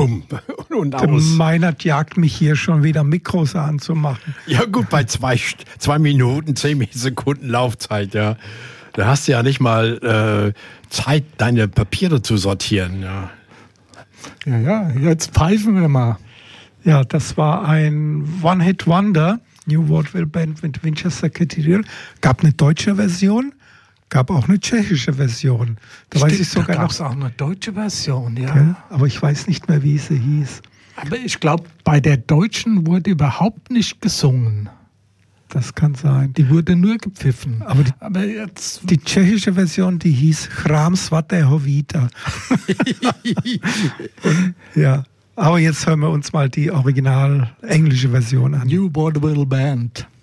bumm und Der aus. Meinert jagt mich hier schon wieder Mikros anzumachen. Ja gut, bei 2 Minuten, 10 Sekunden Laufzeit, ja. Da hast du ja nicht mal Zeit, deine Papiere zu sortieren, ja. Ja, jetzt pfeifen wir mal. Ja, das war ein One-Hit-Wonder, New Vaudeville Band mit Winchester Cathedral. Gab eine deutsche Version, gab auch eine tschechische Version. Da weiß ich sogar da gab es noch. auch eine deutsche Version, ja. Gell? Aber ich weiß nicht mehr, wie sie hieß. Aber ich glaube, bei der deutschen wurde überhaupt nicht gesungen. Das kann sein. Die wurde nur gepfiffen. Aber jetzt... die tschechische Version, die hieß Chrám svatého Víta. Ja, aber jetzt hören wir uns mal die original englische Version an. New Vaudeville Band.